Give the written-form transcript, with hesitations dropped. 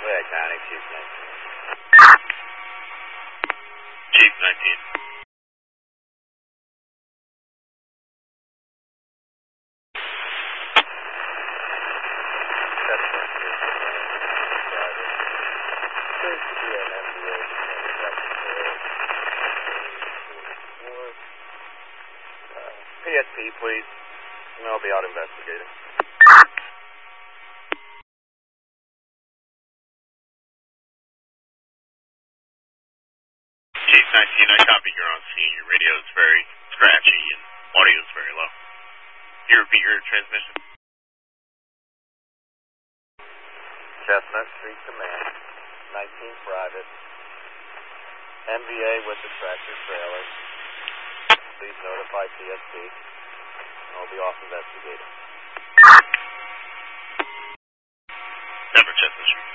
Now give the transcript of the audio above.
Fayette County, Chief 19. Chief 19. Seems to be an MVA. PSP, please. And I'll be out investigating. Chief 19, I copy. You're on scene. Your radio is very scratchy and audio is very low. Can you repeat your transmission? Chestnut Street Command, 19 Private. MVA with the tractor trailer. Please notify PSP. I'll be off investigating. Never Chestnut Street.